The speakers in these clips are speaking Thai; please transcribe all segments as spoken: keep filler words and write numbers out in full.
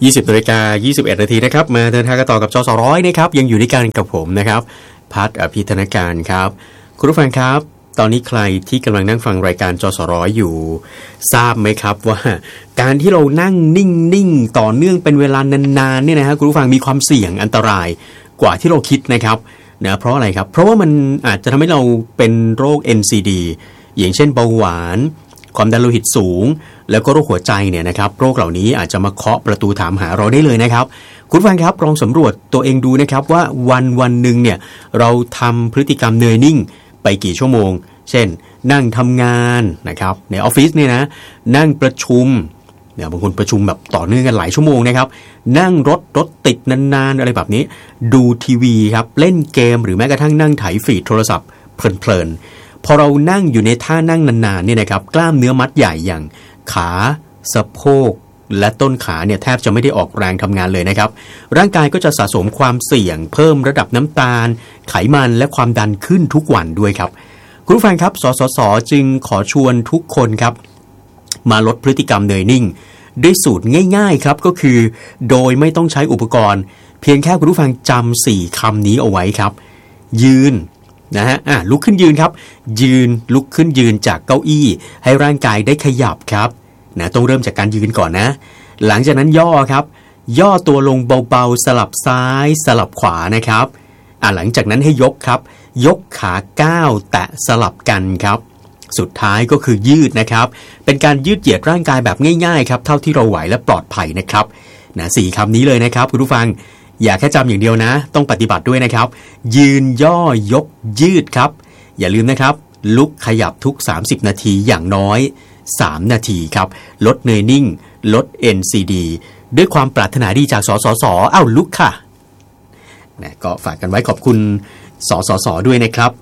ยี่สิบนาฬิกายี่สิบเอ็ดนาทีนะครับมาเดินทางกันต่อกับจสร้อยนะครับยังอยู่ด้วยกันกับผมนะครับพัฒน์อภิธนการครับคุณผู้ฟังครับตอนนี้ใครที่กำลังนั่งฟังรายการจสร้อยอยู่ทราบไหมครับว่าการที่เรานั่งนิ่งๆต่อเนื่องเป็นเวลานานๆเนี่ยนะฮะคุณผู้ฟังมีความเสี่ยงอันตรายกว่าที่เราคิดนะครับนะเพราะอะไรครับเพราะว่ามันอาจจะทำให้เราเป็นโรค เอ็น ซี ดี อย่างเช่นเบาหวานความดันโลหิตสูงแล้วก็โรคหัวใจเนี่ยนะครับโรคเหล่านี้อาจจะมาเคาะประตูถามหาเราได้เลยนะครับคุณผู้ฟังครับลองสำรวจตัวเองดูนะครับว่าวันวันหนึ่งเนี่ยเราทำพฤติกรรมเนยนิ่งไปกี่ชั่วโมงเช่นนั่งทำงานนะครับในออฟฟิศเนี่ยนะนั่งประชุมเนี่ยบางคนประชุมแบบต่อเนื่องกันหลายชั่วโมงนะครับนั่งรถรถติดนานๆอะไรแบบนี้ดูทีวีครับเล่นเกมหรือแม้กระทั่งนั่งไถฟีดโทรศัพท์เพลินๆพอเรานั่งอยู่ในท่านั่งนานๆเนี่ยนะครับกล้ามเนื้อมัดใหญ่อย่างขาสะโพกและต้นขาเนี่ยแทบจะไม่ได้ออกแรงทำงานเลยนะครับร่างกายก็จะสะสมความเสี่ยงเพิ่มระดับน้ำตาลไขมันและความดันขึ้นทุกวันด้วยครับคุณผู้ฟังครับสสสจึงขอชวนทุกคนครับมาลดพฤติกรรมเนยนิ่งด้วยสูตรง่ายๆครับก็คือโดยไม่ต้องใช้อุปกรณ์เพียงแค่คุณผู้ฟังจำสี่คำนี้เอาไว้ครับยืนนะฮะอ่ะลุกขึ้นยืนครับยืนลุกขึ้นยืนจากเก้าอี้ให้ร่างกายได้ขยับครับนะต้องเริ่มจากการยืนก่อนนะหลังจากนั้นย่อครับย่อตัวลงเบาๆสลับซ้ายสลับขวานะครับอ่ะหลังจากนั้นให้ยกครับยกขาก้าวแตะสลับกันครับสุดท้ายก็คือยืดนะครับเป็นการยืดเหยียดร่างกายแบบง่ายๆครับเท่าที่เราไหวและปลอดภัยนะครับนะสี่คำนี้เลยนะครับคุณผู้ฟังอย่าแค่จำอย่างเดียวนะต้องปฏิบัติด้วยนะครับยืนย่อยกยืดครับอย่าลืมนะครับลุกขยับทุกสามสิบนาทีอย่างน้อยสามนาทีครับลดเนยนิ่งลด เอ็น ซี ดี ด้วยความปรารถนาดีจากสสสเอ้าลุกค่ะนะก็ฝากกันไว้ขอบคุณสสสด้วยนะครับ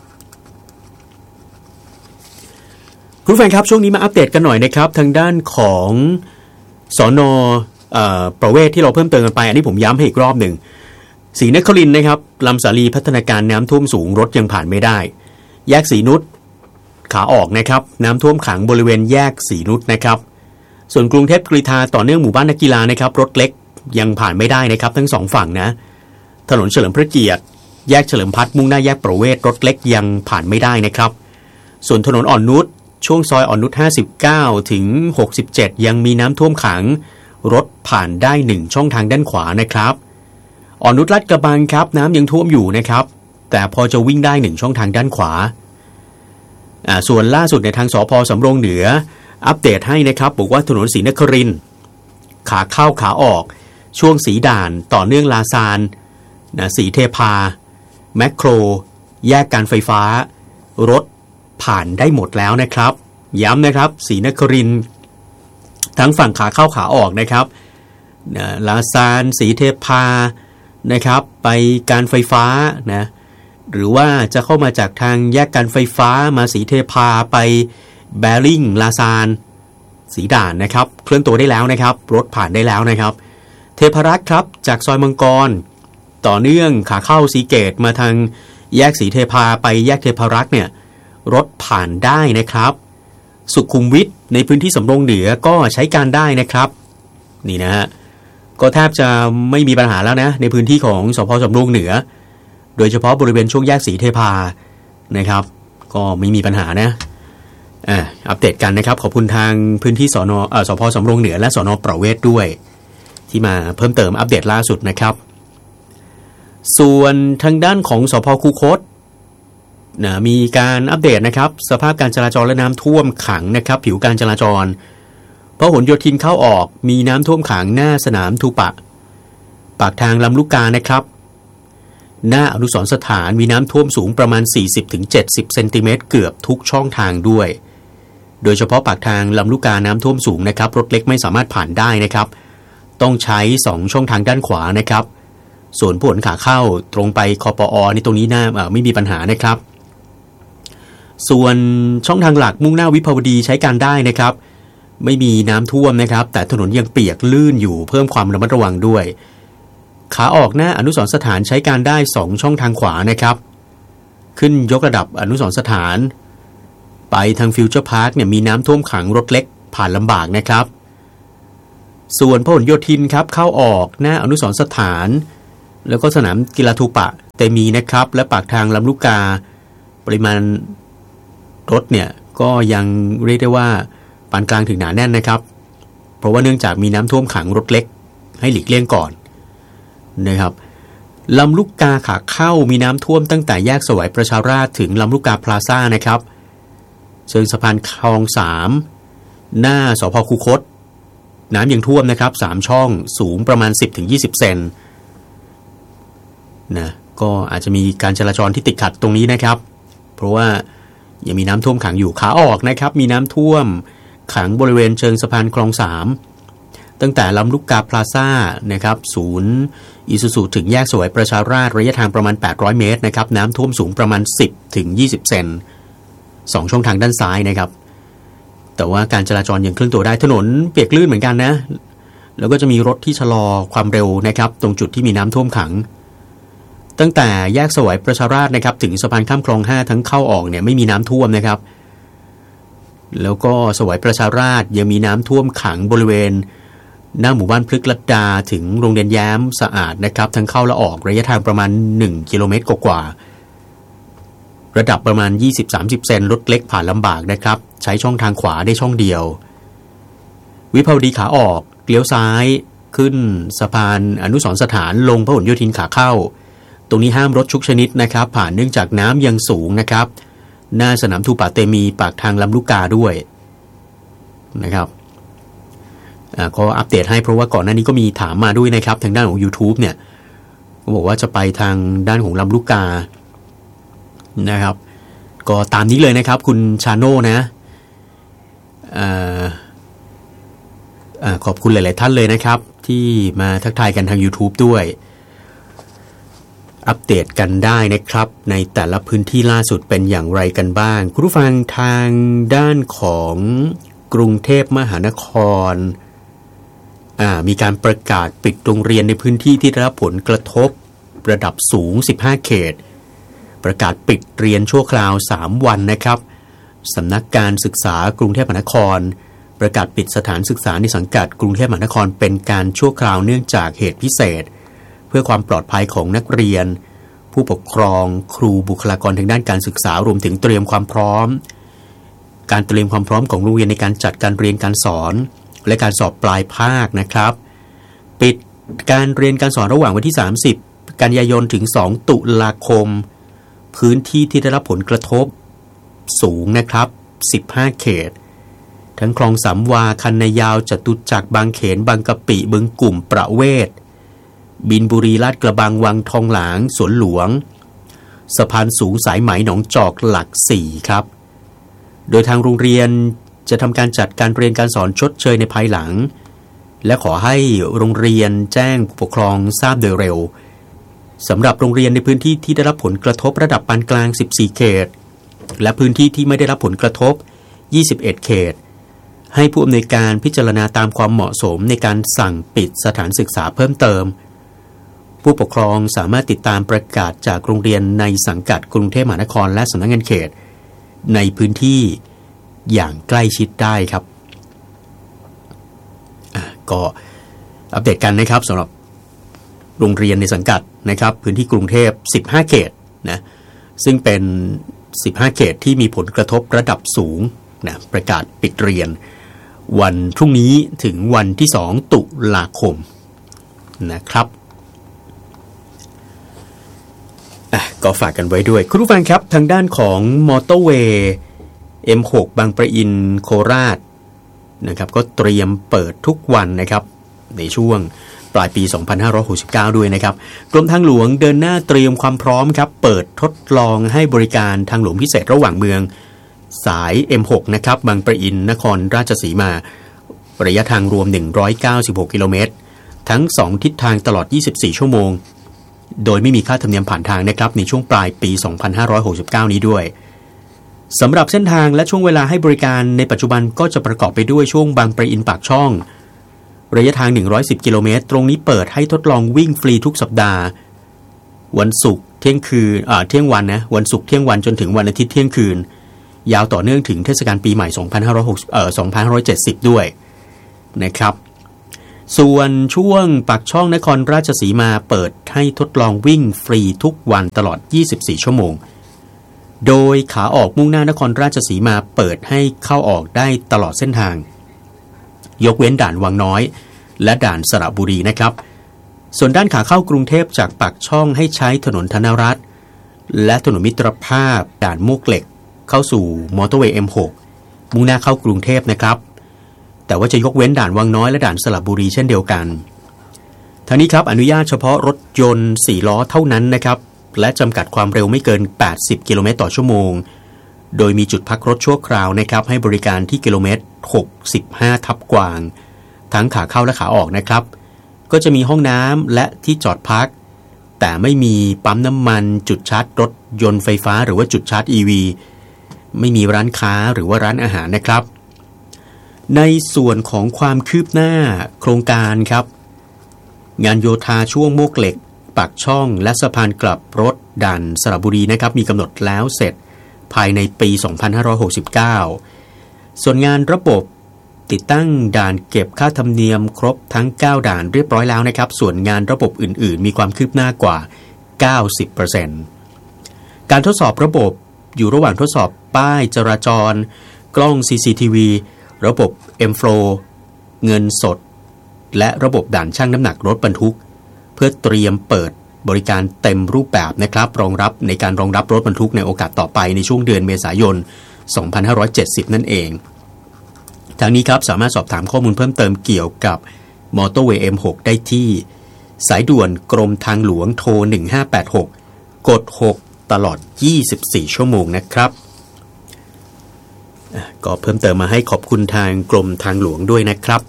คุณแฟนครับช่วงนี้มาอัปเดตกันหน่อยนะครับทางด้านของสนประเวศที่เราเพิ่มเติมกันไปอันนี้ผมย้ำให้อีกรอบหนึ่งศรีนครินทร์นะครับลำสาลีพัฒนาการน้ำท่วมสูงรถยังผ่านไม่ได้แยกศรีนุชขาออกนะครับน้ำท่วมขังบริเวณแยกศรีนุชนะครับส่วนกรุงเทพกรีฑาต่อเนื่องหมู่บ้านนักกีฬานะครับรถเล็กยังผ่านไม่ได้นะครับทั้งสองฝั่งนะถนนเฉลิมพระเกียรติแยกเฉลิมพัฒน์มุ่งหน้าแยกประเวศรถเล็กยังผ่านไม่ได้นะครับส่วนถนนอ่อนนุชช่วงซอยอ่อนนุชห้าสิบเก้าถึงหกสิบเจ็ดยังมีน้ำท่วมขังรถผ่านได้หนึ่งช่องทางด้านขวานะครับอ่อนนุชลาดกระบังครับน้ำยังท่วมอยู่นะครับแต่พอจะวิ่งได้หนึ่งช่องทางด้านขวาอ่าส่วนล่าสุดในทางสภ.สำโรงเหนืออัปเดตให้นะครับบอกว่าถนนศรีนครินทร์ขาเข้าขาออกช่วงศรีด่านต่อเนื่องลาซานนะศรีเทพาแมคโครแยกการไฟฟ้ารถผ่านได้หมดแล้วนะครับย้ำนะครับศรีนครินทร์ทั้งฝั่งขาเข้าขาออกนะครับนะลาซานศรีเทพานะครับไปการไฟฟ้านะหรือว่าจะเข้ามาจากทางแยกการไฟฟ้ามาศรีเทพาไปแบริ่งลาซานศรีด่านนะครับเคลื่อนตัวได้แล้วนะครับรถผ่านได้แล้วนะครับเทพรักษ์ครับจากซอยมังกรต่อเนื่องขาเข้าศรีเกตมาทางแยกศรีเทพาไปแยกเทพรักษ์เนี่ยรถผ่านได้นะครับสุขุมวิทในพื้นที่สำโรงเหนือก็ใช้การได้นะครับนี่นะฮะก็แทบจะไม่มีปัญหาแล้วนะในพื้นที่ของสภ.สำโรงเหนือโดยเฉพาะบริเวณช่วงแยกศรีเทพานะครับก็ไม่มีปัญหานะอ่าอัปเดตกันนะครับขอบคุณทางพื้นที่สนเอ่อสภ.สำโรงเหนือและสน.ประเวศด้วยที่มาเพิ่มเติมอัปเดตล่าสุดนะครับส่วนทางด้านของสภ.คูคตนะมีการอัปเดตนะครับสภาพการจราจรและน้ำท่วมขังนะครับผิวการจราจรพหลโยธินเข้าออกมีน้ำท่วมขังหน้าสนามทูปะปากทางลำลูกกานะครับหน้าอนุสรณ์สถานมีน้ำท่วมสูงประมาณ สี่สิบถึงเจ็ดสิบ เซนติเมตรเกือบทุกช่องทางด้วยโดยเฉพาะปากทางลำลูกกาน้ำท่วมสูงนะครับรถเล็กไม่สามารถผ่านได้นะครับต้องใช้สองช่องทางด้านขวานะครับส่วนผลขาเข้าตรงไปคปอนี่ตรงนี้หน้าไม่มีปัญหานะครับส่วนช่องทางหลักมุ่งหน้าวิภาวดีใช้การได้นะครับไม่มีน้ำท่วมนะครับแต่ถนนยังเปียกลื่นอยู่เพิ่มความระมัดระวังด้วยขาออกหน้าอนุสรณ์สถานใช้การได้สองช่องทางขวานะครับขึ้นยกระดับอนุสรณ์สถานไปทางฟิวเจอร์พาร์คเนี่ยมีน้ำท่วมขังรถเล็กผ่านลำบากนะครับส่วนพหลโยธินครับเข้าออกหน้าอนุสรณ์สถานแล้วก็สนามกีฬาทูปะเตมีนะครับและปากทางลำลูกกาปริมาณรถเนี่ยก็ยังเรียกได้ว่าปานกลางถึงหนาแน่นนะครับเพราะว่าเนื่องจากมีน้ำท่วมขังรถเล็กให้หลีกเลี่ยงก่อนนะครับลำลูกกาขาเข้ามีน้ำท่วมตั้งแต่แยกสวัยประชาราษฎร์ถึงลำลูกกาพลาซ่านะครับเชิงสะพานคลองสามหน้าสภ.คูคตน้ำยังท่วมนะครับสามช่องสูงประมาณ สิบถึงยี่สิบ เซนนะก็อาจจะมีการจราจรที่ติดขัดตรงนี้นะครับเพราะว่ายังมีน้ำท่วมขังอยู่ขาออกนะครับมีน้ำท่วมขังบริเวณเชิงสะพานคลองสามตั้งแต่ลำลูกกาพลาซ่านะครับศูนย์อิซูซุถึงแยกสวยประชาราษฎร์ระยะทางประมาณแปดร้อยเมตรนะครับน้ำท่วมสูงประมาณ สิบถึงยี่สิบ เซนสองช่องทางด้านซ้ายนะครับแต่ว่าการจราจรยังเคลื่อนตัวได้ถนนเปียกลื่นเหมือนกันนะแล้วก็จะมีรถที่ชะลอความเร็วนะครับตรงจุดที่มีน้ำท่วมขังตั้งแต่แยกสวยประชาราษฎร์นะครับถึงสะพานข้ามคลองห้าทั้งเข้าออกเนี่ยไม่มีน้ำท่วมนะครับแล้วก็สวยประชาราษฎร์ยังมีน้ำท่วมขังบริเวณหน้าหมู่บ้านพฤกษ์ลัดดาถึงโรงเรียนแย้มสะอาดนะครับทั้งเข้าและออกระยะทางประมาณหนึ่งกิโลเมตรกว่าๆระดับประมาณ ยี่สิบถึงสามสิบ เซนรถเล็กผ่านลำบากนะครับใช้ช่องทางขวาได้ช่องเดียววิภาวดีขาออกเลี้ยวซ้ายขึ้นสะพานอนุสรณ์สถานลงพหลโยธินขาเข้าตรงนี้ห้ามรถทุกชนิดนะครับผ่านเนื่องจากน้ำยังสูงนะครับหน้าสนามทูปะเตมีปากทางลำลูกกาด้วยนะครับก็อัปเดตให้เพราะว่าก่อนหน้านี้ก็มีถามมาด้วยนะครับทางด้านของ YouTube เนี่ยก็บอกว่าจะไปทางด้านของลำลูกกานะครับก็ตามนี้เลยนะครับคุณชาโน่นะอ่าอ่าขอบคุณหลายๆท่านเลยนะครับที่มาทักทายกันทาง YouTube ด้วยอัปเดตกันได้นะครับในแต่ละพื้นที่ล่าสุดเป็นอย่างไรกันบ้างคุณผู้ฟังทางด้านของกรุงเทพมหานครมีการประกาศปิดโรงเรียนในพื้นที่ที่ได้รับผลกระทบระดับสูงสิบห้าเขตประกาศปิดเรียนชั่วคราวสามวันนะครับสำนักการศึกษากรุงเทพมหานครประกาศปิดสถานศึกษาในสังกัดกรุงเทพมหานครเป็นการชั่วคราวเนื่องจากเหตุพิเศษเพื่อความปลอดภัยของนักเรียนผู้ปกครองครูบุคลากรทางด้านการศึกษารวมถึงเตรียมความพร้อมการเตรียมความพร้อมของโรงเรียนในการจัดการเรียนการสอนและการสอบปลายภาคนะครับปิดการเรียนการสอนระหว่างวันที่สามสิบกันยายนถึงสองตุลาคมพื้นที่ที่ได้รับผลกระทบสูงนะครับสิบห้าเขตทั้งคลองสามวาคันนายาวจตุจักรบางเขนบางกะปิบึงกลุ่มประเวศบินบุรีลาดกระบังวังทองหลางสวนหลวงสะพานสูงสายไหมหนองจอกหลักสี่ครับโดยทางโรงเรียนจะทำการจัดการเรียนการสอนชดเชยในภายหลังและขอให้โรงเรียนแจ้งผู้ปกครองทราบโดยเร็วสำหรับโรงเรียนในพื้นที่ที่ได้รับผลกระทบระดับปานกลางสิบสี่เขตและพื้นที่ที่ไม่ได้รับผลกระทบยี่สิบเอ็ดเขตให้ผู้อำนวยการพิจารณาตามความเหมาะสมในการสั่งปิดสถานศึกษาเพิ่มเติมผู้ปกครองสามารถติดตามประกาศจากโรงเรียนในสังกัดกรุงเทพมหานครและสำนักงานเขตในพื้นที่อย่างใกล้ชิดได้ครับก็อัปเดตกันนะครับสำหรับโรงเรียนในสังกัดนะครับพื้นที่กรุงเทพสิบห้าเขตนะซึ่งเป็นสิบห้าเขตที่มีผลกระทบระดับสูงนะประกาศปิดเรียนวันพรุ่งนี้ถึงวันที่สองตุลาคมนะครับก็ฝากกันไว้ด้วยคุณผู้ฟังครับทางด้านของมอเตอร์เวย์ เอ็ม หก บางปะอินโคราชนะครับก็เตรียมเปิดทุกวันนะครับในช่วงปลายปีสองพันห้าร้อยหกสิบเก้าด้วยนะครับกรมทางหลวงเดินหน้าเตรียมความพร้อมครับเปิดทดลองให้บริการทางหลวงพิเศษระหว่างเมืองสาย เอ็ม หก นะครับบางปะอินนครราชสีมาระยะทางรวมหนึ่งร้อยเก้าสิบหกกิโลเมตรทั้งสองทิศทางตลอดยี่สิบสี่ชั่วโมงโดยไม่มีค่าธรรมเนียมผ่านทางนะครับในช่วงปลายปีสองพันห้าร้อยหกสิบเก้านี้ด้วยสำหรับเส้นทางและช่วงเวลาให้บริการในปัจจุบันก็จะประกอบไปด้วยช่วงบางปะอินปากช่องระยะทางหนึ่งร้อยสิบกิโลเมตรตรงนี้เปิดให้ทดลองวิ่งฟรีทุกสัปดาห์วันศุกร์เที่ยงคืนอ่าเที่ยงวันนะวันศุกร์เที่ยงวันจนถึงวันอาทิตย์เที่ยงคืนยาวต่อเนื่องถึงเทศกาลปีใหม่สองพันห้าร้อยหกสิบเอ่อสองพันห้าร้อยเจ็ดสิบด้วยนะครับส่วนช่วงปากช่องนครราชสีมาเปิดให้ทดลองวิ่งฟรีทุกวันตลอดยี่สิบสี่ชั่วโมงโดยขาออกมุ่งหน้านครราชสีมาเปิดให้เข้าออกได้ตลอดเส้นทางยกเว้นด่านวังน้อยและด่านสระบุรีนะครับส่วนด้านขาเข้ากรุงเทพจากปากช่องให้ใช้ถนนธนรัตน์และถนนมิตรภาพด่านมวกเหล็กเข้าสู่มอเตอร์เวย์ เอ็ม หก มุ่งหน้าเข้ากรุงเทพนะครับแต่ว่าจะยกเว้นด่านวังน้อยและด่านสระบุรีเช่นเดียวกันทั้งนี้ครับอนุญาตเฉพาะรถยนต์สี่ล้อเท่านั้นนะครับและจำกัดความเร็วไม่เกินแปดสิบกิโลเมตรต่อชั่วโมงโดยมีจุดพักรถชั่วคราวนะครับให้บริการที่กิโลเมตรหกสิบห้าทับกวางทั้งขาเข้าและขาออกนะครับก็จะมีห้องน้ำและที่จอดพักแต่ไม่มีปั๊มน้ำมันจุดชาร์จรถยนต์ไฟฟ้าหรือว่าจุดชาร์จ อี วี ไม่มีร้านค้าหรือว่าร้านอาหารนะครับในส่วนของความคืบหน้าโครงการครับงานโยธาช่วงโมกเหล็กปากช่องและสะพานกลับรถด่านสระบุรีนะครับมีกำหนดแล้วเสร็จภายในปีสองพันห้าร้อยหกสิบเก้าส่วนงานระบบติดตั้งด่านเก็บค่าธรรมเนียมครบทั้งเก้าด่านเรียบร้อยแล้วนะครับส่วนงานระบบอื่นๆมีความคืบหน้ากว่า เก้าสิบเปอร์เซ็นต์ การทดสอบระบบอยู่ระหว่างทดสอบป้ายจราจรกล้อง ซี ซี ที วี ระบบ M-Flow เงินสดและระบบด่านชั่งน้ำหนักรถบรรทุกเพื่อเตรียมเปิดบริการเต็มรูปแบบนะครับรองรับในการรองรับรถบรรทุกในโอกาสต่อไปในช่วงเดือนเมษายนสองพันห้าร้อยเจ็ดสิบนั่นเองทางนี้ครับสามารถสอบถามข้อมูลเพิ่มเติมเกี่ยวกับมอเตอร์เวย์ เอ็ม หก ได้ที่สายด่วนกรมทางหลวงโทรหนึ่งห้าแปดหกกดหกตลอดยี่สิบสี่ชั่วโมงนะครับก็เพิ่มเติมมาให้ขอบคุณทางกรมทางหลวงด้วยนะครับ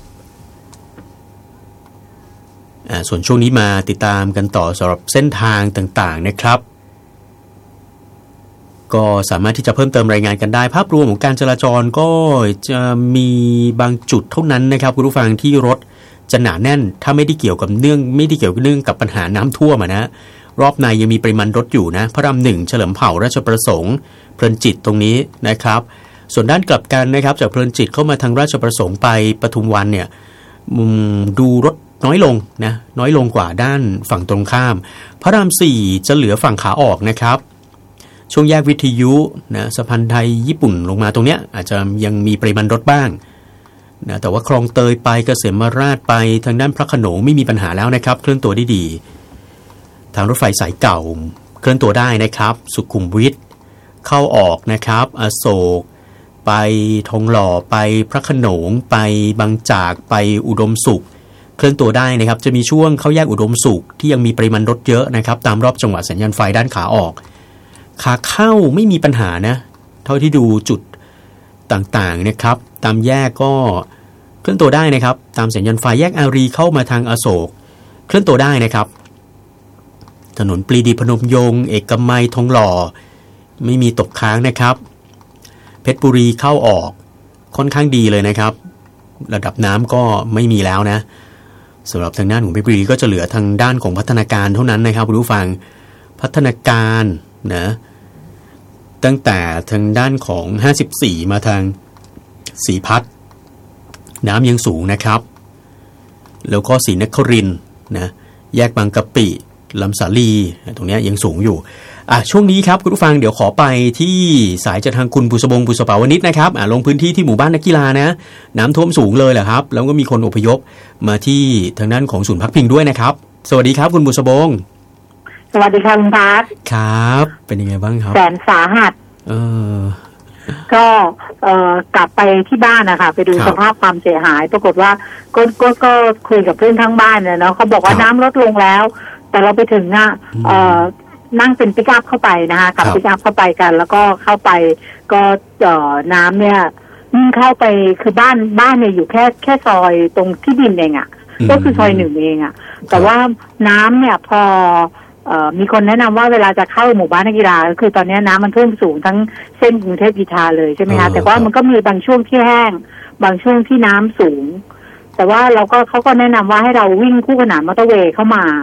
ส่วนช่วงนี้มาติดตามกันต่อสำหรับเส้นทางต่างๆนะครับก็สามารถที่จะเพิ่มเติมรายงานกันได้ภาพรวมของการจราจรก็จะมีบางจุดเท่านั้นนะครับคุณผู้ฟังที่รถจะหนาแน่นถ้าไม่ได้เกี่ยวกับเนื่องไม่ได้เกี่ยวกับเนื่องกับปัญหาน้ำท่วมนะรอบในยังมีปริมาณรถอยู่นะพระรามหนึ่งเฉลิมเผ่าราชประสงค์เพลินจิตตรงนี้นะครับส่วนด้านกลับกันนะครับจากเพลินจิตเข้ามาทางราชประสงค์ไปปทุมวันเนี่ยดูรถน้อยลงนะน้อยลงกว่าด้านฝั่งตรงข้ามพระรามสี่จะเหลือฝั่งขาออกนะครับช่วงแยกวิทยุนะสะพานไทยญี่ปุ่นลงมาตรงเนี้ยอาจจะยังมีปริมาณรถบ้างนะแต่ว่าคลองเตยไปเกษมราชไปทางด้านพระโขนงไม่มีปัญหาแล้วนะครับเคลื่อนตัวได้ดีทางรถไฟสายเก่าเคลื่อนตัวได้นะครับสุขุมวิทเข้าออกนะครับอโศกไปทองหล่อไปพระโขนงไปบางจากไปอุดมสุขเคลื่อนตัวได้นะครับจะมีช่วงเข้าแยกอุดมสุขที่ยังมีปริมาณรถเยอะนะครับตามรอบจังหวะสัญญาณไฟด้านขาออกขาเข้าไม่มีปัญหานะเท่าที่ดูจุดต่างๆนะครับตามแยกก็เคลื่อนตัวได้นะครับตามสัญญาณไฟแยกอารีเข้ามาทางอโศกเคลื่อนตัวได้นะครับถนนปรีดีพนมยงค์เอกมัยทองหล่อไม่มีตกค้างนะครับเพชรบุรีเข้าออกค่อนข้างดีเลยนะครับระดับน้ำก็ไม่มีแล้วนะสำหรับทางด้านของเพชรบุรีก็จะเหลือทางด้านของพัฒนาการเท่านั้นนะครับคุณผู้ฟังพัฒนาการนะตั้งแต่ทางด้านของห้าสิบสี่มาทางศรีพัฒน์น้ำยังสูงนะครับแล้วก็ศรีนครินทร์นะแยกบางกะปิลำสาลีตรงนี้ยังสูงอยู่อ่ะช่วงนี้ครับคุณผู้ฟังเดี๋ยวขอไปที่สายจากทางคุณบุษบงบุษปาวนิชนะครับอ่ะลงพื้นที่ที่หมู่บ้านนักกีฬานะน้ำท่วมสูงเลยแหละครับแล้วก็มีคนอพยพมาที่ทางด้านของศูนย์พักพิงด้วยนะครับสวัสดีครับคุณบุษบงสวัสดีค่ะคุณพัฒน์ครับเป็นยังไงบ้างครับแสนสาหัสเออก็เอ่อกลับไปที่บ้านนะคะไปดูสภาพความเสียหายปรากฏว่าก็ก็ก็คุยกับเพื่อนทั้งบ้านเนี่ยเนาะเขาบอกว่าน้ำลดลงแล้วแต่เราไปถึงอ่ะเอ่อนั่งเป็นปิกอัพเข้าไปนะคะขับปิกอัพเข้าไปกันแล้วก็เข้าไปก็เอ่อน้ำเนี่ยเข้าไปคือบ้านบ้านเนี่ยอยู่แค่แค่ซอยตรงที่ดินเองอ่ะก็คือซอยหนึ่งเองอ่ะแต่ว่าน้ำเนี่ยพอเอ่อมีคนแนะนำว่าเวลาจะเข้าหมู่บ้านนักกีฬาคือตอนนี้น้ำมันท่วมสูงทั้งเส้นกรุงเทพกีฬาเลยใช่ไหมคะแต่ว่ามันก็มีบางช่วงที่แห้งบางช่วงที่น้ำสูงแต่ว่าเราก็เขาก็แนะนำว่าให้เราวิ่งคู่ขนานมอเตอร์เวย์เข้ามา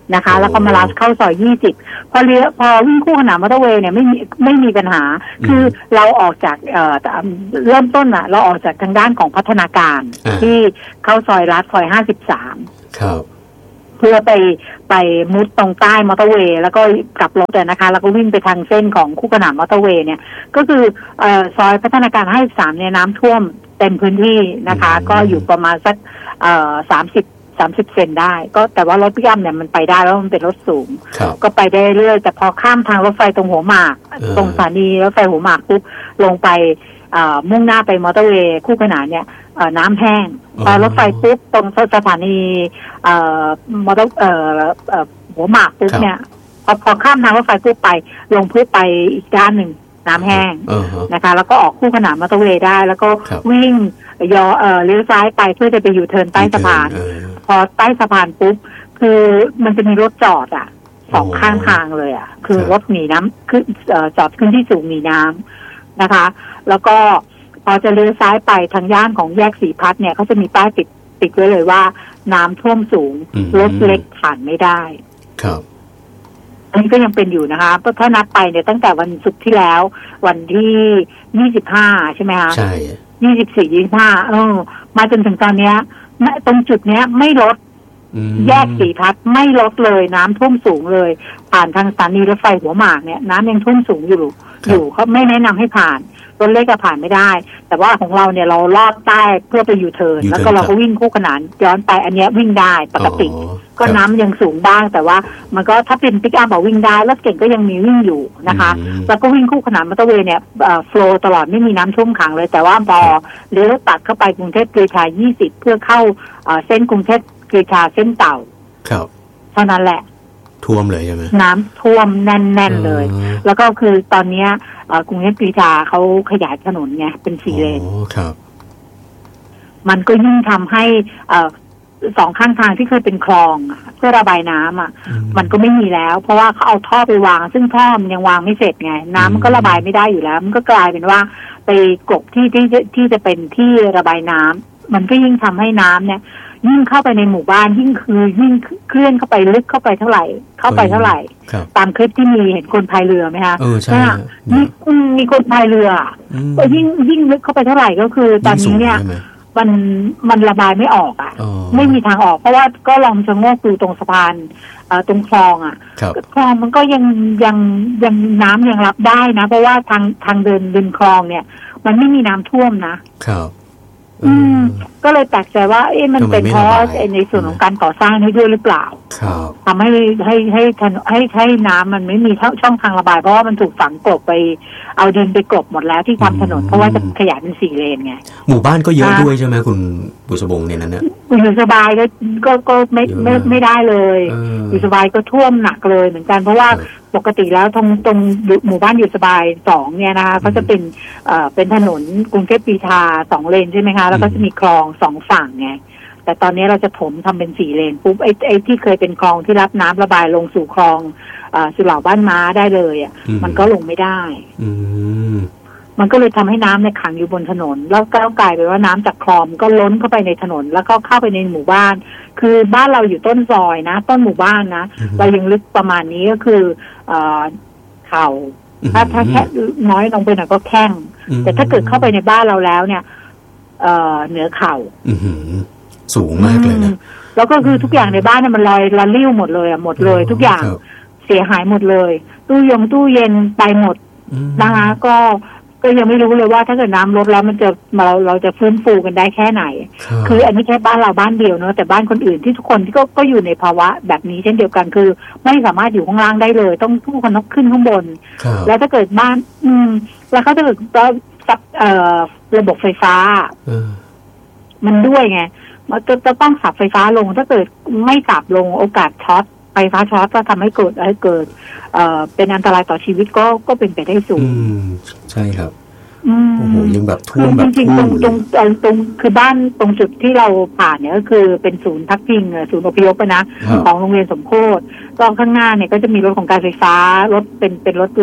นะคะแล้วก็มาลัดเข้าซอยยี่สิบพอเลี้ยวพอวิ่งคู่ขนานมอเตอร์เวย์เนี่ยไม่มีไม่มีปัญหาคือเราออกจากเอ่อเริ่มต้นอ่ะเราออกจากทางด้านของพัฒนาการที่เข้าซอยลัดซอยห้าสิบสามครับเพื่อไปไปมุดตรงใต้มอเตอร์เวย์แล้วก็กลับรถนะคะแล้วก็วิ่งไปทางเส้นของคู่ขนานมอเตอร์เวย์เนี่ยก็คือเอ่อซอยพัฒนาการห้าสิบสามเนี่ยน้ำท่วมเต็มพื้นที่นะคะก็อยู่ประมาณสักเอ่อสามสิบสามสิบเซนได้ก็แต่ว่ารถปิกอัพเนี่ยมันไปได้แล้วมันเป็นรถสูงก็ไปได้เรื่อยแต่พอข้ามทางรถไฟตรงหัวหมากตรงสถานีรถไฟหัวหมากปุ๊บลงไปมุ่งหน้าไปมอเตอร์เวย์คู่ขนานเนี่ยน้ำแห้งพอรถไฟปุ๊บตรงสถานีมอเตอร์หัวหมากปุ๊บเนี่ยพอพอข้ามทางรถไฟปุ๊บไปลงพื้นไปอีกด้านหนึ่งน้ำแห้งนะคะแล้วก็ออกคู่ขนานมอเตอร์เวย์ได้แล้วก็วิ่งย่อเอ่อเลี้ยวซ้ายไปเพื่อจะไปอยู่เทิร์นใต้สะพานพอใต้สะพานปุ๊บคือมันจะมีรถจอดอ่ะสองข้างทางเลยอ่ะคือรถหนีน้ำขึ้นจอดขึ้นที่สูงหนีน้ำนะคะแล้วก็พอจะเลี้ยวซ้ายไปทางย่านของแยกสีพัดเนี่ยเขาจะมีป้ายติดติดไว้เลยว่าน้ำท่วมสูงรถเล็กผ่านไม่ได้ครับอันนี้ก็ยังเป็นอยู่นะคะเพราะถ้านับไปเนี่ยตั้งแต่วันศุกร์ที่แล้ววันที่ยี่สิบห้าใช่ไหมคะใช่ยี่สิบสี่ยี่สิบห้าเออมาจนถึงตอนเนี้ยตรงจุดเนี้ยไม่ลดแยกสีพัดไม่ลดเลยน้ำท่วมสูงเลยผ่านทางสถานีรถไฟหัวหมากเนี่ยน้ำยังท่วมสูงอยู่อยู่เขาไม่แนะนำให้ผ่านรถเล็กก็ผ่านไม่ได้แต่ว่าของเราเนี่ยเราลอดใต้เพื่อไปยูเทิร์นแล้วก็เราก็วิ่งคู่ขนานย้อนไปอันเนี้ยวิ่งได้ปกติก็น้ำยังสูงบ้างแต่ว่ามันก็ถ้าเป็นปิกอัพวิ่งได้รถเก่งก็ยังมีวิ่งอยู่นะคะแล้วก็วิ่งคู่ขนานมอเตอร์เวย์เนี่ยโฟลว์ตลอดไม่มีน้ำท่วมขังเลยแต่ว่าพอเลี้ยวตัดเข้าไปกรุงเทพกรีฑายี่สิบเพื่อเข้าเส้นกรุงเทพกรีฑาเส้นเต่าครับเท่านั้นแหละท่วมเลยใช่ไหมน้ำท่วมแน่นๆเลยแล้วก็คือตอนนี้กรุงเทพกรีฑาเขาขยายถนนไงเป็นสี่เลนครับมันก็ยิ่งทำให้สองข้างทางที่เคยเป็นคลองเพื่อระบายน้ำอ่ะมันก็ไม่มีแล้วเพราะว่าเขาเอาท่อไปวางซึ่งท่อมันยังวางไม่เสร็จไงน้ำมันก็ระบายไม่ได้อยู่แล้วมันก็กลายเป็นว่าไปกลบที่ที่ที่จะเป็นที่ระบายน้ำมันก็ยิ่งทำให้น้ำเนี่ยยิ่งเข้าไปในหมู่บ้านยิ่งคือยิ่งเคลื่อนเข้าไปลึกเข้าไปเท่าไหร่เข้าไปเท่าไหร่ตามคลิปที่มีเห็นคนพายเรือไหมคะเออใช่มีมีคนพายเรือก็ยิ่งยิ่งลึกเข้าไปเท่าไหร่ก็คือตอนนี้เนี่ยมันมันระบายไม่ออกอ่ะไม่มีทางออกเพราะว่าก็ลองชะโงกดูตรงสะพานตรงคลองอ่ะคลองมันก็ยังยังยังน้ำยังรับได้นะเพราะว่าทางทางเดินริมคลองเนี่ยมันไม่มีน้ำท่วมนะครับอืมก็เลยแปลกใจว่าเอ๊ะมันเป็นเพราะในส่วนของการก่อสร้างนี้ด้วยหรือเปล่าทำให้ให้ให้ให้ให้น้ำมันไม่มีช่องทางระบายเพราะว่ามันถูกฝังกลบไปเอาดินไปกลบหมดแล้วที่ทำถนนเพราะว่าจะขยายเป็นสี่เลนไงหมู่บ้านก็เยอะด้วยใช่ไหมคุณบุษบงเนี่ยนั่นเนี่ยอยู่สบายก็ก็ก็ไม่ไม่ไม่ได้เลยอยู่สบายก็ท่วมหนักเลยเหมือนกันเพราะว่าปกติแล้วตรงตรงหมู่บ้านอยู่สบายสองเนี่ยนะคะเขาจะเป็นเอ่อเป็นถนนกรุงเทพกรีฑาสองเลนใช่ไหมคะแล้วก็จะมีคลองสองฝั่งไงแต่ตอนนี้เราจะถมทำเป็นสี่เลนปุ๊บไอ้ไอ้ที่เคยเป็นคลองที่รับน้ำระบายลงสู่คลองอ่าสุเหร่าบ้านม้าได้เลยอ่ะมันก็ลงไม่ได้มันก็เลยทำให้น้ำเนี่ยขังอยู่บนถนนแล้วก็กลายเป็นว่าน้ำจากคลองก็ล้นเข้าไปในถนนแล้วก็เข้าไปในหมู่บ้านคือบ้านเราอยู่ต้นซอยนะต้นหมู่บ้านนะเรายังลึกประมาณนี้ก็คือเอ่อเข่าถ้าถ้าแค่น้อยลงไปหน่อยก็แข้งแต่ถ้าเกิดเข้าไปในบ้านเราแล้วเนี่ยเอ่อเหนือเข่าสูงมากเลยนะแล้วก็คือทุกอย่างในบ้านเนี่ยมันลอยละลิ้วหมดเลยอ่ะหมดเลยทุกอย่างเสียหายหมดเลยตู้ยงตู้เย็นไปหมดนะคะก็ก็ยังไม่รู้เลยว่าถ้าเกิดน้ำลดแล้วมันจะเราเราจะฟื้นฟูกันได้แค่ไหนคืออันนี้แค่บ้านเราบ้านเดียวเนอะแต่บ้านคนอื่นที่ทุกคนที่ก็ก็อยู่ในภาวะแบบนี้เช่นเดียวกันคือไม่สามารถอยู่ข้างล่างได้เลยต้องทุกคนต้องขึ้นข้างบนแล้วถ้าเกิดบ้านอืมแล้วเขาจะเกิดเอ่อระบบไฟฟ้ามันด้วยไงมันจะจะต้องสับไฟฟ้าลงถ้าเกิดไม่สับลงโอกาสช็อตไฟฟ้าช็อตก็ทำให้เกิดให้เกิดเอ่อเป็นอันตรายต่อชีวิตก็ก็เป็นไปได้สูงใช่ครับโอ้โหยังแบบท่วมแบบจริงๆตรงตรงตรงคือบ้านตรงจุดที่เราผ่านเนี่ยก็คือเป็นศูนย์พักพิงศูนย์อพยพนะของโรงเรียนสมโพธิก็ข้างหน้าเนี่ยก็จะมีรถของการไฟฟ้ารถเป็นเป็นรถรถ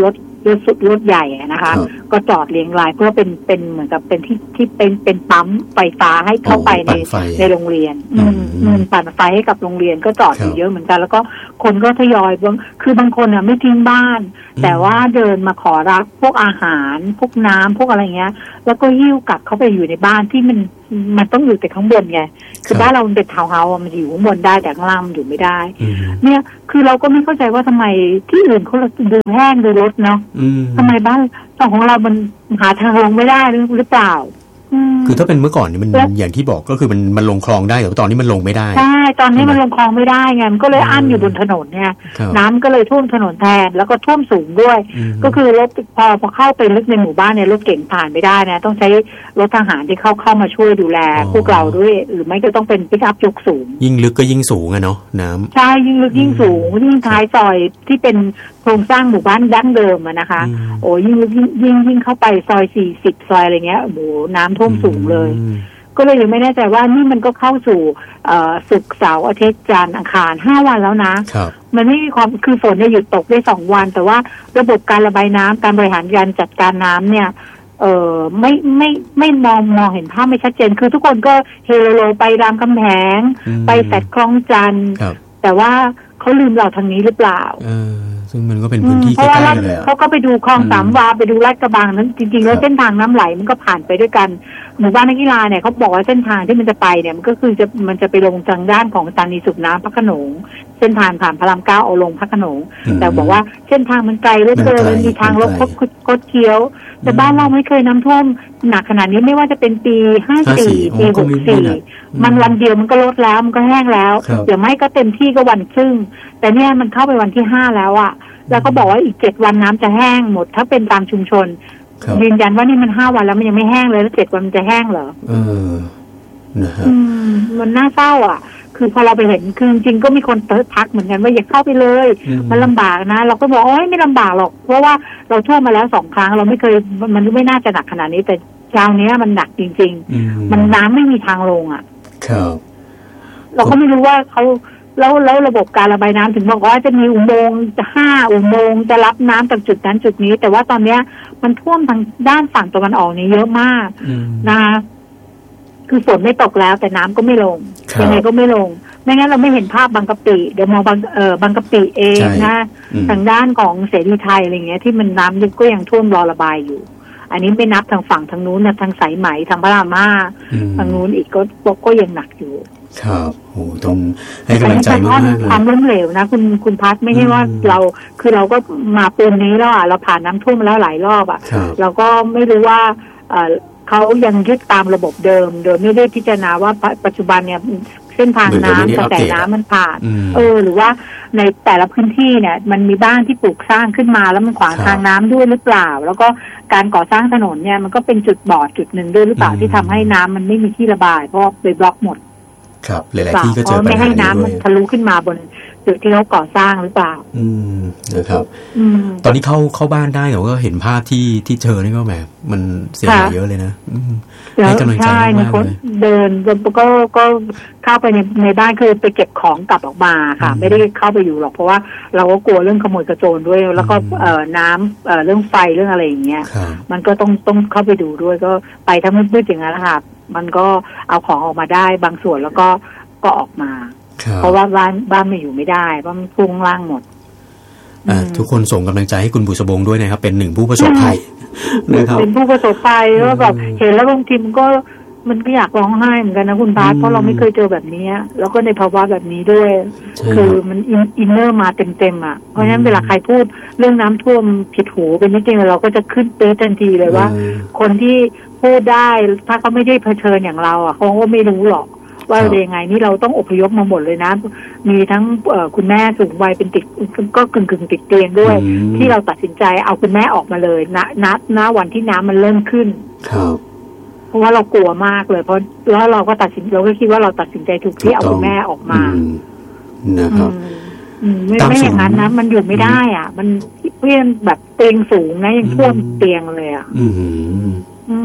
รถสุดรถใหญ่นะคะก็จอดเรียงรายเพื่อเป็นเป็นเหมือนกับเป็นที่ที่เป็นเป็นปั๊มไฟฟ้าให้เข้าไปในในโรงเรียนอืมปั่นไฟให้กับโรงเรียนก็จอดอยู่เยอะเหมือนกันแล้วก็คนก็ทยอยบางคือบางคนอ่ะไม่ทิ้งบ้านแต่ว่าเดินมาขอรับพวกอาหารพวกน้ำพวกอะไรเงี้ยแล้วก็หิ้วกลับเข้าไปอยู่ในบ้านที่มันมันต้องอยู่แต่ข้างบนไงคือบ้านเรามันเป็นทาวน์เฮาส์มันอยู่ข้างบนได้แต่ข้างล่างมันอยู่ไม่ได้เนี่ยคือเราก็ไม่เข้าใจว่าทำไมที่อื่นเขาดูแห้งดูรถเนาะทำไมบ้านของเรามันหาทางลงไม่ได้หรือเปล่าคือถ้าเป็นเมื่อก่อนนี่มันอย่างที่บอกก็คือมันมันลงคลองได้แต่ตอนนี้มันลงไม่ได้ใช่ตอนนี้มันลงคลองไม่ได้ไงมันก็เลยอั้นอยู่บนถนนเนี่ยน้ำก็เลยท่วมถนนแทนแล้วก็ท่วมสูงด้วยก็คือรถพอพอเข้าไปลึกในหมู่บ้านเนี่ยรถเก่งผ่านไม่ได้นะต้องใช้รถทหารที่เข้าเข้ามาช่วยดูแลพวกเราด้วยหรือไม่ก็ต้องเป็นปิกอัพยกสูงยิ่งลึกก็ยิ่งสูงอะเนาะน้ำใช่ยิ่งลึกยิ่งสูงยิ่งท้ายซอยที่เป็นโครงสร้างหมู่บ้านดั้งเดิมนะคะโอ้ยิ่งยิ่งยิ่งยิ่งเข้าไปซอยสี่สิบซอยอะไรเงี้ยโอ้โหน้ำท่วมสูงเลยก็เลยยังไม่แน่ใจว่านี่มันก็เข้าสู่ศุกร์เสาร์อาทิตย์จันทร์อังคารห้าวันแล้วนะมันไม่มีความคือฝนเนี่ยหยุดตกได้สองวันแต่ว่าระบบการระบายน้ำการบริหารการจัดการน้ำเนี่ยเออไม่ไม่ไม่มองมองเห็นภาพไม่ชัดเจนคือทุกคนก็เฮโลไปรามคำแหงไปแฟลตคลองจันทร์แต่ว่าเขาลืมเราทางนี้หรือเปล่าซึ่งมันก็เป็นพื้นที่ใกล้ๆเลยเขาก็ไปดูคลองสามวาไปดูลาดกระบังนั้นจริงๆแล้วเส้นทางน้ำไหลมันก็ผ่านไปด้วยกันหมู่บ้านนักกีฬาเนี่ยเขาบอกว่าเส้นทางที่มันจะไปเนี่ยมันก็คือจะมันจะไปลงทางด้านของสถานีสูบน้ำพระโขนงเส้นทางผ่านพระรามเก้าเอาลงพระโขนงแต่บอกว่าเส้นทางมันไกลเหลือเกินมีทางลบคดเคี้ยวแต่บ้านเราไม่เคยน้ำท่วมหนักขนาดนี้ไม่ว่าจะเป็นปีห้าสี่ปีหกสี่มันวันเดียวมันก็ลดแล้วมันก็แห้งแล้วเดี๋ยวไม่ก็เต็มที่ก็วันครึ่งแต่เนี่ยมันเข้าไปวันที่ห้าแล้วอ่ะแล้วก็บอกว่าอีกเจ็ดวันน้ำจะแห้งหมดถ้าเป็นตามชุมชนยืนยันว่านี่มันห้าวันแล้วมันยังไม่แห้งเลยแล้วเจ็ดวันมันจะแห้งเหรอเออนะฮะมันน่าเศร้าอ่ะคือพอเราไปเห็นคือจริงก็มีคนทักเหมือนกันว่าอย่าเข้าไปเลยมันลำบากนะเราก็บอกโอ้ยไม่ลำบากหรอกเพราะว่าเราท่วมมาแล้วสองครั้งเราไม่เคยมันไม่น่าจะหนักขนาดนี้แต่คราวนี้มันหนักจริงๆมันน้ำไม่มีทางลงอ่ะครับเราก็ไม่รู้ว่าเขาแล้วแล้วระบบการระบายน้ำถึงบอกว่าจะมีอุโมงค์จะห้าอุโมงค์จะรับน้ำจากจุดนั้นจุดนี้แต่ว่าตอนเนี้ยมันท่วมทางด้านฝั่งตะวันออกนี่เยอะมากนะคะคือฝนไม่ตกแล้วแต่น้ำก็ไม่ลงยังไงก็ไม่ลงไม่งั้นเราไม่เห็นภาพบางกะปิเดี๋ยวมองบางเออบางกะปิเองนะทางด้านของเสรีไทยอะไรเงี้ยที่มันน้ำยังก็ยังท่วมรอระบายอยู่อันนี้ไม่นับทางฝั่งทางนู้นนะทางสายไหมทางพระรามห้าทางนู้นอีกก็ก็ยังหนักอยู่ครับโอ้ต้องให้กำลังใจมากเลยความล้มเหลวนะคุณคุณพัฒไม่ใช่ว่าเราคือเราก็มาปีนี้แล้วอ่ะเราผ่านน้ำท่วมมาแล้วหลายรอบอ่ะเราก็ไม่รู้ว่าเขายังยึดตามระบบเดิมโดยไม่ได้พิจารณาว่าปัจจุบันเนี่ยเส้นทางน้ำกระแสน้ำมันผ่านเออหรือว่าในแต่ละพื้นที่เนี่ยมันมีบ้านที่ปลูกสร้างขึ้นมาแล้วมันขวางทางน้ำด้วยหรือเปล่าแล้วก็การก่อสร้างถนนเนี่ยมันก็เป็นจุดบอดจุดหนึ่งด้วยหรือเปล่าที่ทำให้น้ำมันไม่มีที่ระบายเพราะไปบล็อกหมดครับหลายๆที่ก็เจอปัญหาไม่ให้น้ำมันทะลุขึ้นมาบนจุดที่เขาก่อสร้างหรือเปล่าอืมนะครับตอนนี้เข้าเข้าบ้านได้แต่ก็เห็นภาพที่ที่เจอนี่ก็แบบมันเสียหายเยอะเลยนะให้กำลังใจมากเลยเดินก็ก็เข้าไปในในบ้านคือไปเก็บของกลับออกมาค่ะไม่ได้เข้าไปอยู่หรอกเพราะว่าเราก็กลัวเรื่องขโมยกระโจนด้วยแล้วก็เอ่อน้ำเอ่อเรื่องไฟเรื่องอะไรอย่างเงี้ยมันก็ต้องต้องเข้าไปดูด้วยก็ไปทั้งมืดๆอย่างนั้นค่ะมันก็เอาของออกมาได้บางส่วนแล้วก็ก็ออกมาเพราะว่าบ้านบ้านไม่อยู่ไม่ได้เพราะมันพุ่งล่างหมดทุกคนส่งกำลังใจให้คุณบุษบงด้วยนะครับเป็นหนึ่งผู้ประสบภัยนะครับเป็นผู้ประสบภัยแล้วแบบเห็นแล้วบางทีมันก็มันก็อยากร้องไห้เหมือนกันนะคุณพาสเพราะเราไม่เคยเจอแบบนี้แล้วก็ในภาวะแบบนี้ด้วยคือมันอินเนอร์มาเต็มๆอ่ะเพราะฉะนั้นเวลาใครพูดเรื่องน้ำท่วมผิดหูเป็นนิดเดียวเราก็จะขึ้นเป๊ะทันทีเลยว่าคนที่พูดได้ถ้าเขาไม่ได้เผชิญอย่างเราอ่ะเขาก็ไม่รู้หรอกว่ายังไงนี่เราต้องอพยพมาหมดเลยนะมีทั้งคุณแม่สูงวัยเป็นติดก็กึ่งกึ่งติดเตียงด้วยที่เราตัดสินใจเอาคุณแม่ออกมาเลยณณณวันที่น้ำมันเริ่มขึ้นเพราะว่าเรากลัวมากเลยเพราะแล้วเราก็ตัดสินเราก็คิดว่าเราตัดสินใจถูกที่เอาคุณแม่ออกมานะครับไม่ไม่อย่างนั้นนะมันอยู่ไม่ได้อ่ะมันเพื่อนแบบเตียงสูงนะยังท่วมเตียงเลยอ่ะ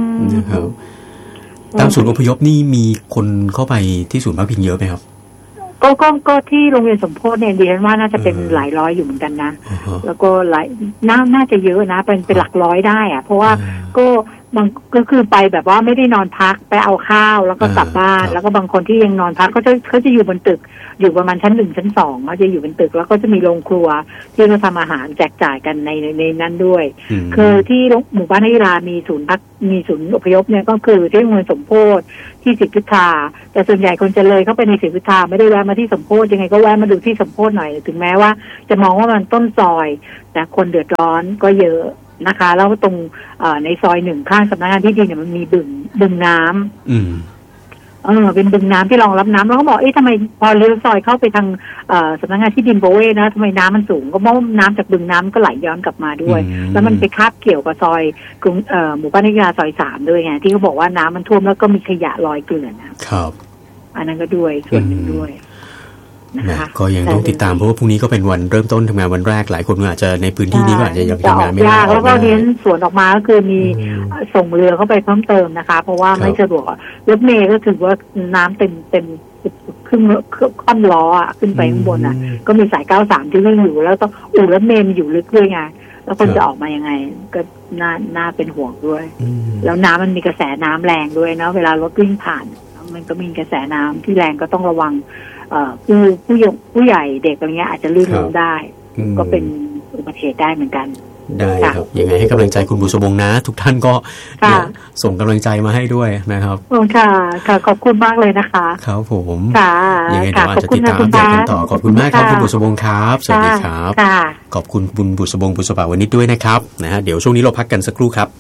นะครับตามศูนย์อพยพนี่มีคนเข้าไปที่ศูนย์พักพิงเยอะไหมครับก็ก็ก็ที่โรงเรียนสมโพธิเนี่ยเรียนว่าน่าจะเป็นหลายร้อยอยู่เหมือนกันนะแล้วก็หลายน่าน่าจะเยอะนะเป็นเป็นหลักร้อยได้อะเพราะว่าก็บางก็คือไปแบบว่าไม่ได้นอนพักไปเอาข้าวแล้วก็กลับบ้านแล้วก็บางคนที่ยังนอนพักเขาจะเขาจะอยู่บนตึกอยู่ประมาณชั้นหนึ่งชั้นสองเขาจะอยู่บนตึกแล้วก็จะมีโรงครัวที่เราทำอาหารแจกจ่ายกันในในนั้นด้วยคือที่หมู่บ้านนักกีฬามีศูนย์พักมีศูนย์อพยพเนี่ยก็คือที่โรงเรียนสมโพธิที่ศรีพุทธาแต่ส่วนใหญ่คนจะเลยเข้าไปในศรีพุทธาไม่ได้แวะมาที่สมโพธิยังไงก็แวะมาดูที่สมโพธิหน่อยถึงแม้ว่าจะมองว่ามันต้นซอยแต่คนเดือดร้อนก็เยอะนะคะแล้วตรงในซอยหนึ่งข้างสำนักงานที่ดินเนี่ยมันมีบึงบึงน้ำอืมเออเป็นบึงน้ำที่รองรับน้ำแล้วก็บอกเอ๊ะทำไมพอเลี้ยวซอยเข้าไปทางสำนักงานที่ดินโบเว่นะทำไมน้ำมันสูงก็เพราะน้ำจากบึงน้ำก็ไหลย้อนกลับมาด้วยแล้วมันไปคาบเกี่ยวกับซอยกรุงหมู่บ้านนักกีฬาซอยสามด้วยไงที่เขาบอกว่าน้ำมันท่วมแล้วก็มีขยะลอยเกลื่อนนะครับอันนั้นก็ด้วยส่วนหนึ่งด้วยก็ยังต้องติดตามเพราะว่าพรุ่งนี้ก็เป็นวันเริ่มต้นทำงานวันแรกหลายคนอาจจะในพื้นที่นี้ก็อาจจะยังทำงานไม่ได้แล้วก็เรียนสวนออกมาก็คือมีส่งเรือเข้าไปเพิ่มเติมนะคะเพราะว่าไม่สะดวกรถเมล์ก็ถือว่าน้ำเต็มเต็มขึ้นค่อมล้ออ่ะขึ้นไปข้างบนอ่ะก็มีสายเก้าสามที่วิ่งอยู่แล้วต้องอู่รถเมล์มันอยู่ลึกด้วยไงแล้วคนจะออกมายังไงก็น่าน่าเป็นห่วงด้วยแล้วน้ำมันมีกระแสน้ำแรงด้วยนะเวลารถวิ่งผ่านมันก็มีกระแสน้ำที่แรงก็ต้องระวังผู้ผู้ใหญ่ผู้ใหญ่เด็กอะไรเงี้ยอาจจะลื่นล้มได้ก็เป็นอุบัติเหตุได้เหมือนกันได้ครับยังไงให้กำลังใจคุณบุษบงนะทุกท่านก็ส่งกำลังใจมาให้ด้วยนะครับค่ะค่ะขอบคุณมากเลยนะคะครับผมค่ะยังไงเดี๋ยวอาจจะติดตามกันต่อขอบคุณมากครับคุณบุษบงครับสวัสดีครับขอบคุณคุณบุษบงบุษบาวนิชด้วยนะครับนะฮะเดี๋ยวช่วงนี้เราพักกันสักครู่ครับ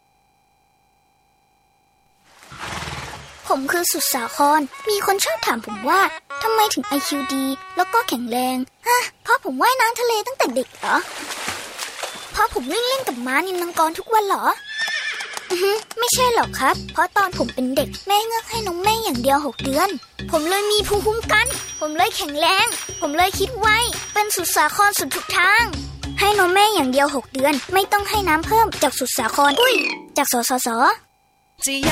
ผมคือสุดสาครมีคนชอบถามผมว่าทำไมถึง ไอ คิว ดีแล้วก็แข็งแรงฮะเพราะผมว่ายน้ำทะเลตั้งแต่เด็กเหรอเพราะผมวิ่งเล่นกับม้านิลมังกรทุกวันเหรออือฮึไม่ใช่หรอกครับเพราะตอนผมเป็นเด็กแม่เงือกให้นมแม่อย่างเดียวหกเดือนผมเลยมีภูมิคุ้มกันผมเลยแข็งแรงผมเลยคิดไวเป็นสุดสาครสุดทุกทางให้นมแม่อย่างเดียวหกเดือนไม่ต้องให้น้ำเพิ่มจากสุดสาครอุ้ยจากสสส